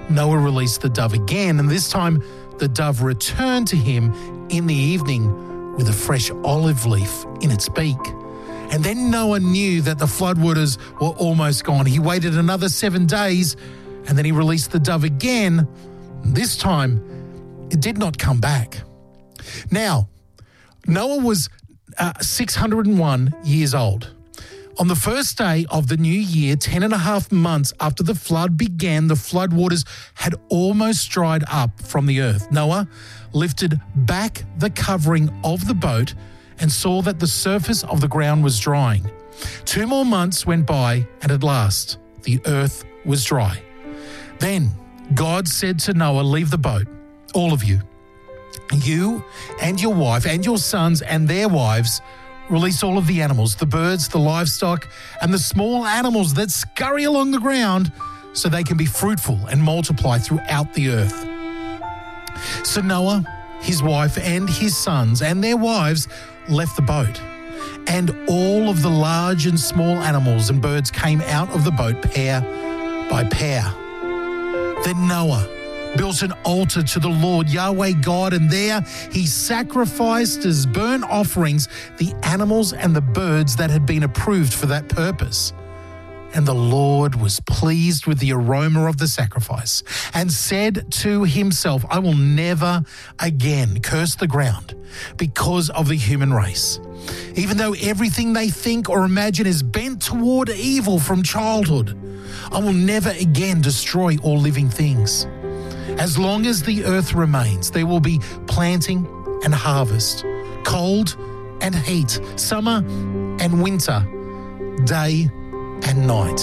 Noah released the dove again, and this time the dove returned to him in the evening with a fresh olive leaf in its beak. And then Noah knew that the floodwaters were almost gone. He waited another 7 days, and then he released the dove again. This time, it did not come back. Now, Noah was 601 years old. On the first day of the new year, 10.5 months after the flood began, the floodwaters had almost dried up from the earth. Noah lifted back the covering of the boat and saw that the surface of the ground was drying. 2 more months went by, and at last, the earth was dry. Then God said to Noah, "Leave the boat, all of you. You and your wife and your sons and their wives. Release all of the animals, the birds, the livestock, and the small animals that scurry along the ground so they can be fruitful and multiply throughout the earth." So Noah, his wife, and his sons and their wives left the boat, and all of the large and small animals and birds came out of the boat pair by pair. Then Noah built an altar to the Lord, Yahweh God, and there he sacrificed as burnt offerings the animals and the birds that had been approved for that purpose. And the Lord was pleased with the aroma of the sacrifice and said to himself, "I will never again curse the ground because of the human race. Even though everything they think or imagine is bent toward evil from childhood, I will never again destroy all living things. As long as the earth remains, there will be planting and harvest, cold and heat, summer and winter, day and night."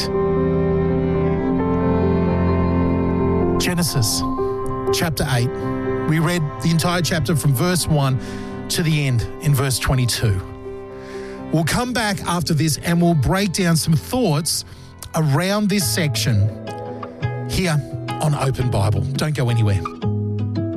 Genesis chapter 8. We read the entire chapter from verse 1 to the end in verse 22. We'll come back after this and we'll break down some thoughts around this section here on Open Bible. Don't go anywhere.